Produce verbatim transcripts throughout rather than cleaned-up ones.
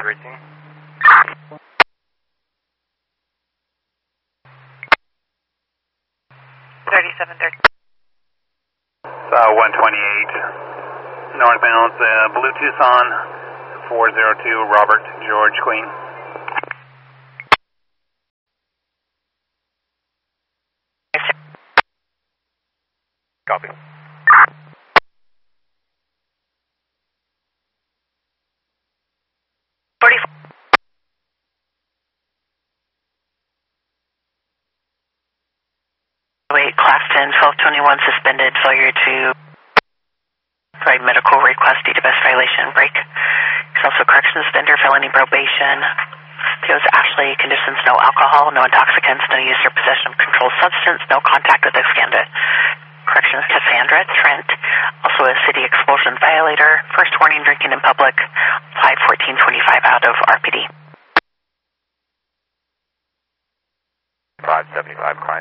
routine. thirty-seven thirty. Uh, one twenty-eight, northbound, uh, Blue Tucson, four zero two, Robert, George, Queen. Copy. forty-four. Wait, class ten, twelve twenty-one, suspended, failure to provide medical request due to best violation, break. He's also corrections offender, felony probation. P O's Ashley, conditions no alcohol, no intoxicants, no use or possession of controlled substance, no contact with Excanda. Corrections, Cassandra Trent, also a city expulsion violator. First warning, drinking in public, five fourteen twenty-five out of R P D. five seventy-five, crime.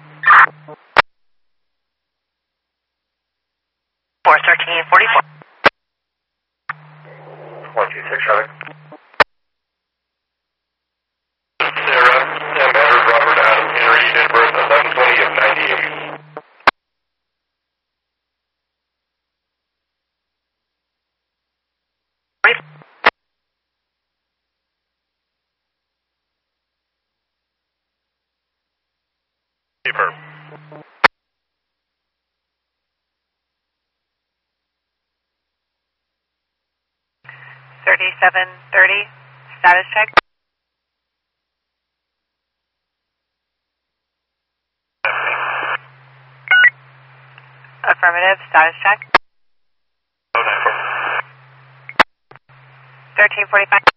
four thirteen forty-four. one two six, Charlie. Sarah, Sam Edward, Robert, Adam, Henry, date of birth eleven twenty of ninety-eight. Superb. thirty-seven thirty, status check. Affirmative, status check. thirteen forty-five.